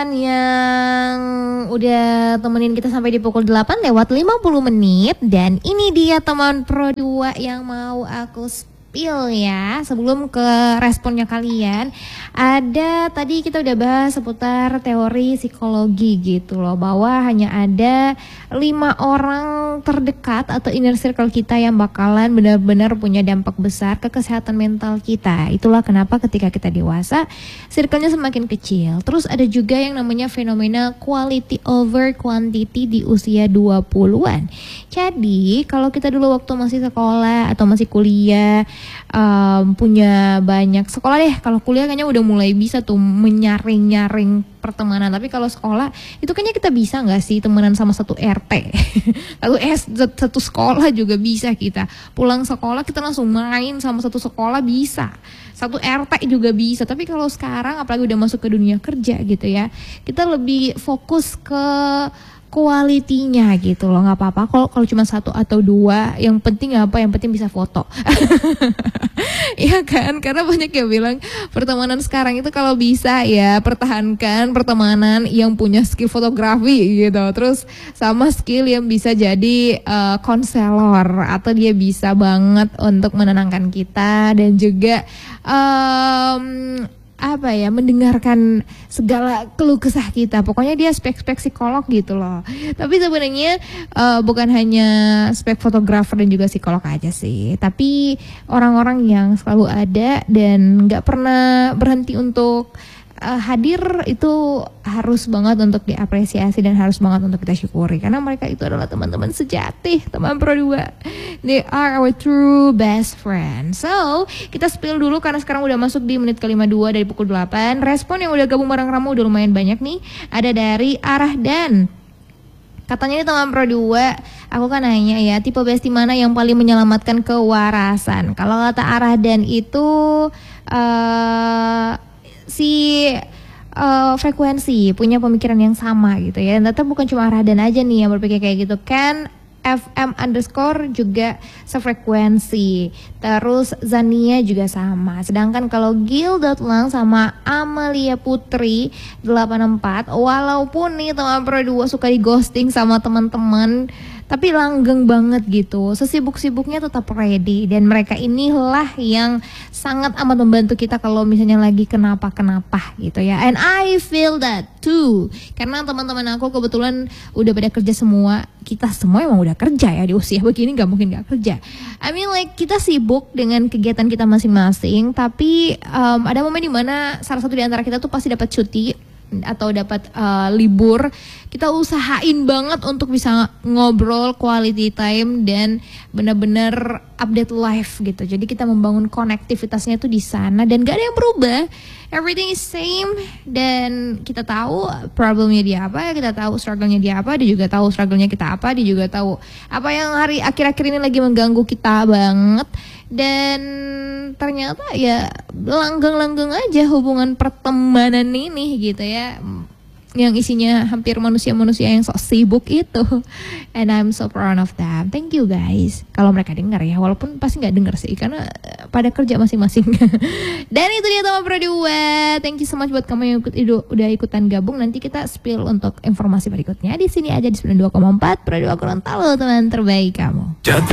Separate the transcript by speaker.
Speaker 1: kalian yang udah temenin kita sampai di pukul 8 lewat 50 menit. Dan ini dia teman Pro 2 yang mau aku spill ya. Sebelum ke responnya kalian, ada tadi kita udah bahas seputar teori psikologi gitu loh, bahwa hanya ada 5 orang terdekat atau inner circle kita yang bakalan benar-benar punya dampak besar ke kesehatan mental kita. Itulah kenapa ketika kita dewasa, circle-nya semakin kecil. Terus ada juga yang namanya fenomena quality over quantity di usia 20-an. Jadi kalau kita dulu waktu masih sekolah atau masih kuliah, punya banyak sekolah deh. Kalau kuliah kayaknya udah mulai bisa tuh menyaring-nyaring pertemanan. Tapi kalau sekolah itu kayaknya kita bisa nggak sih temenan sama satu RT, satu sekolah juga bisa kita. Pulang sekolah kita langsung main sama satu sekolah bisa. Satu RT juga bisa. Tapi kalau sekarang apalagi udah masuk ke dunia kerja gitu ya, kita lebih fokus ke kualitinya gitu loh. Nggak apa-apa kalau cuma 1 atau 2, yang penting apa, yang penting bisa foto. Iya kan, karena banyak yang bilang pertemanan sekarang itu kalau bisa ya pertahankan pertemanan yang punya skill fotografi gitu, terus sama skill yang bisa jadi konselor, atau dia bisa banget untuk menenangkan kita dan juga mendengarkan segala keluh kesah kita. Pokoknya dia spek-spek psikolog gitu loh. Tapi sebenarnya bukan hanya spek fotografer dan juga psikolog aja sih, tapi orang-orang yang selalu ada dan gak pernah berhenti untuk hadir itu harus banget untuk diapresiasi dan harus banget untuk kita syukuri, karena mereka itu adalah teman-teman sejati, teman Pro 2. They are our true best friends. So kita spill dulu karena sekarang udah masuk di menit ke-52 dari pukul 8. Respon yang udah gabung bareng Ramo udah lumayan banyak nih. Ada dari Arahdan. Katanya nih teman Pro 2, aku kan nanya ya, tipe bestie mana yang paling menyelamatkan kewarasan? Kalau kata Arahdan itu frekuensi, punya pemikiran yang sama gitu ya. Ternyata bukan cuma Arahdan aja nih yang berpikir kayak gitu kan. FM_ juga sefrekuensi. Terus Zania juga sama. Sedangkan kalau Gil.lang sama Amalia Putri 84, walaupun nih teman Pro 2 suka di ghosting sama teman-teman, tapi langgeng banget gitu, sesibuk-sibuknya tetap ready. Dan mereka inilah yang sangat amat membantu kita kalau misalnya lagi kenapa-kenapa gitu ya. And I feel that too, karena teman-teman aku kebetulan udah pada kerja semua. Kita semua emang udah kerja ya, di usia begini gak mungkin gak kerja. I mean like kita sibuk dengan kegiatan kita masing-masing, tapi ada momen dimana salah satu di antara kita tuh pasti dapat cuti atau dapat libur. Kita usahain banget untuk bisa ngobrol quality time dan benar-benar update live gitu. Jadi kita membangun konektivitasnya itu di sana dan gak ada yang berubah. Everything is same, dan kita tahu problemnya dia apa, kita tahu struggle-nya dia apa, dia juga tahu struggle-nya kita apa, dia juga tahu apa yang hari akhir-akhir ini lagi mengganggu kita banget. Dan ternyata ya langgeng-langgeng aja hubungan pertemanan ini gitu ya, yang isinya hampir manusia-manusia yang sok sibuk itu. And I'm so proud of them. Thank you guys. Kalau mereka dengar ya, walaupun pasti nggak dengar sih karena pada kerja masing-masing. Dan itu dia teman Pro 2. Thank you so much buat kamu yang udah ikutan gabung. Nanti kita spill untuk informasi berikutnya di sini aja di 92,4 Pro 2 Gorontalo, teman terbaik kamu.